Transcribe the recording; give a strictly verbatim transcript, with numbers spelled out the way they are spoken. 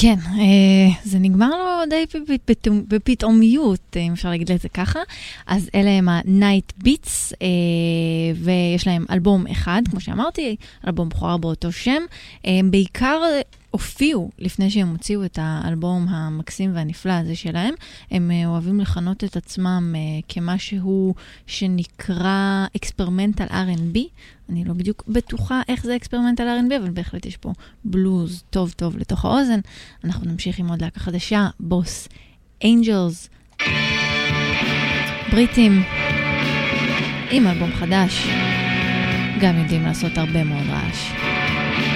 כן, זה נגמר לו די בפתאומיות, אם אפשר להגיד את זה ככה. אז אלה הם ה-Night Beats, ויש להם אלבום אחד, כמו שאמרתי, אלבום בכורה באותו שם. הם בעיקר הופיעו לפני שהם הוציאו את האלבום המקסים והנפלא הזה שלהם. הם אוהבים לכנות את עצמם כמשהו שנקרא אקספרמנטל אר אנד בי. אני לא בדיוק בטוחה איך זה אקספרמנטל אר אנד בי, אבל בהחלט יש פה בלוז טוב טוב לתוך האוזן. אנחנו נמשיך עם עוד להקה חדשה, בוס אנג'לס, בריטים, עם אלבום חדש, גם יודעים לעשות הרבה מאוד רעש.